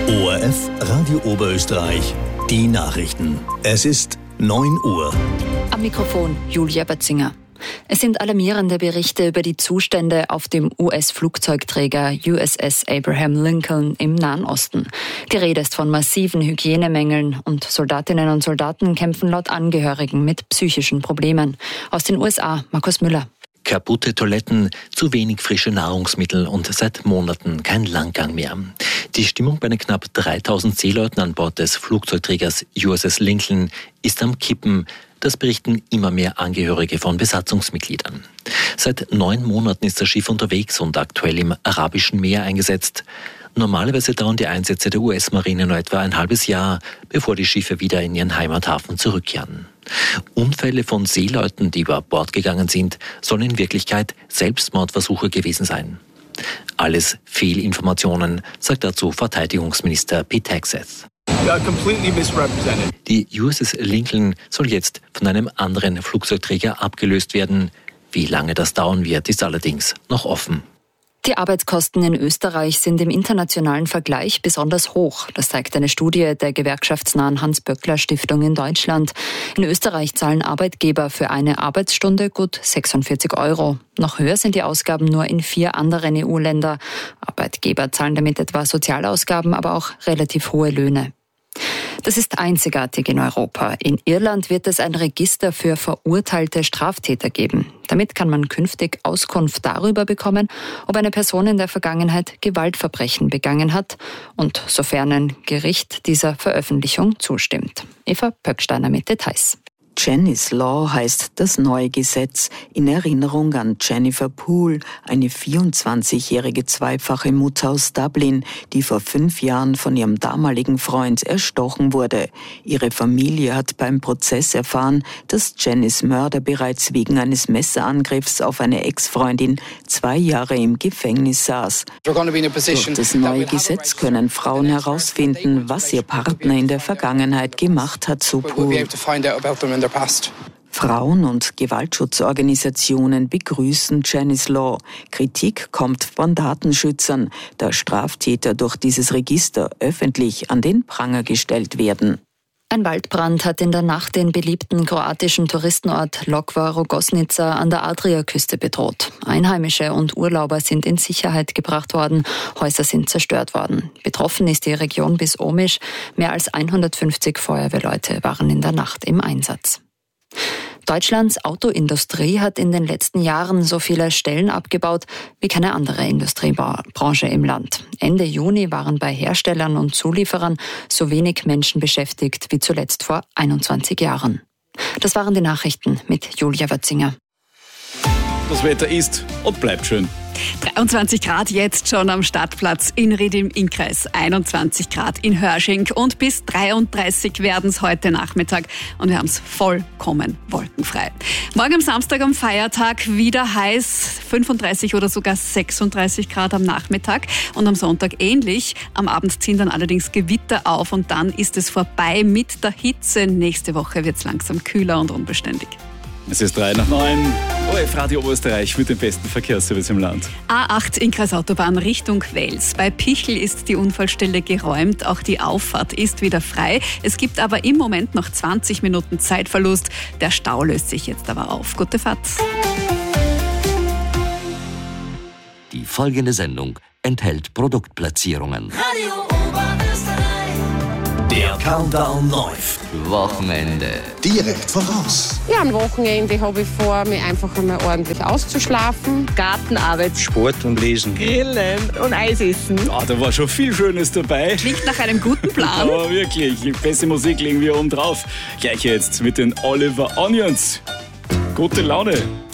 ORF Radio Oberösterreich, die Nachrichten. Es ist 9 Uhr. Am Mikrofon Julia Batzinger. Es sind alarmierende Berichte über die Zustände auf dem US-Flugzeugträger USS Abraham Lincoln im Nahen Osten. Die Rede ist von massiven Hygienemängeln und Soldatinnen und Soldaten kämpfen laut Angehörigen mit psychischen Problemen. Aus den USA, Markus Müller. Kaputte Toiletten, zu wenig frische Nahrungsmittel und seit Monaten kein Langgang mehr. Die Stimmung bei den knapp 3000 Seeleuten an Bord des Flugzeugträgers USS Lincoln ist am Kippen. Das berichten immer mehr Angehörige von Besatzungsmitgliedern. Seit 9 Monaten ist das Schiff unterwegs und aktuell im Arabischen Meer eingesetzt. Normalerweise dauern die Einsätze der US-Marine nur etwa ein halbes Jahr, bevor die Schiffe wieder in ihren Heimathafen zurückkehren. Unfälle von Seeleuten, die über Bord gegangen sind, sollen in Wirklichkeit Selbstmordversuche gewesen sein. Alles Fehlinformationen, sagt dazu Verteidigungsminister Pete Hegseth. Die USS Lincoln soll jetzt von einem anderen Flugzeugträger abgelöst werden. Wie lange das dauern wird, ist allerdings noch offen. Die Arbeitskosten in Österreich sind im internationalen Vergleich besonders hoch. Das zeigt eine Studie der gewerkschaftsnahen Hans-Böckler-Stiftung in Deutschland. In Österreich zahlen Arbeitgeber für eine Arbeitsstunde gut 46 €. Noch höher sind die Ausgaben nur in 4 anderen EU-Ländern. Arbeitgeber zahlen damit etwa Sozialausgaben, aber auch relativ hohe Löhne. Das ist einzigartig in Europa. In Irland wird es ein Register für verurteilte Straftäter geben. Damit kann man künftig Auskunft darüber bekommen, ob eine Person in der Vergangenheit Gewaltverbrechen begangen hat und sofern ein Gericht dieser Veröffentlichung zustimmt. Eva Pöcksteiner mit Details. Jenny's Law heißt das neue Gesetz in Erinnerung an Jennifer Poole, eine 24-jährige zweifache Mutter aus Dublin, die vor 5 Jahren von ihrem damaligen Freund erstochen wurde. Ihre Familie hat beim Prozess erfahren, dass Jennys Mörder bereits wegen eines Messerangriffs auf eine Ex-Freundin 2 Jahre im Gefängnis saß. Durch das neue Gesetz können Frauen herausfinden, was ihr Partner in der Vergangenheit gemacht hat, so Poole. Frauen- und Gewaltschutzorganisationen begrüßen Jenny's Law. Kritik kommt von Datenschützern, da Straftäter durch dieses Register öffentlich an den Pranger gestellt werden. Ein Waldbrand hat in der Nacht den beliebten kroatischen Touristenort Lokva Rogoznica an der Adriaküste bedroht. Einheimische und Urlauber sind in Sicherheit gebracht worden, Häuser sind zerstört worden. Betroffen ist die Region bis Omiš. Mehr als 150 Feuerwehrleute waren in der Nacht im Einsatz. Deutschlands Autoindustrie hat in den letzten Jahren so viele Stellen abgebaut wie keine andere Industriebranche im Land. Ende Juni waren bei Herstellern und Zulieferern so wenig Menschen beschäftigt wie zuletzt vor 21 Jahren. Das waren die Nachrichten mit Julia Watzinger. Das Wetter ist und bleibt schön. 23 Grad jetzt schon am Stadtplatz in Ried im Innkreis, 21 Grad in Hörsching und bis 33 werden es heute Nachmittag und wir haben es vollkommen wolkenfrei. Morgen am Samstag am Feiertag wieder heiß, 35 oder sogar 36 Grad am Nachmittag und am Sonntag ähnlich. Am Abend ziehen dann allerdings Gewitter auf und dann ist es vorbei mit der Hitze. Nächste Woche wird es langsam kühler und unbeständig. Es ist 3:09. ORF Radio Oberösterreich mit dem besten Verkehrsservice im Land. A8 Innkreisautobahn Richtung Wels. Bei Pichel ist die Unfallstelle geräumt. Auch die Auffahrt ist wieder frei. Es gibt aber im Moment noch 20 Minuten Zeitverlust. Der Stau löst sich jetzt aber auf. Gute Fahrt. Die folgende Sendung enthält Produktplatzierungen. Radio Oberösterreich. Der Countdown läuft. Wochenende. Direkt voraus. Ja, am Wochenende habe ich vor, mich einfach einmal ordentlich auszuschlafen. Gartenarbeit, Sport und Lesen, Grillen und Eis essen. Ja, da war schon viel Schönes dabei. Klingt nach einem guten Plan. Aber wirklich, beste Musik legen wir oben drauf. Gleich jetzt mit den Oliver Onions. Gute Laune.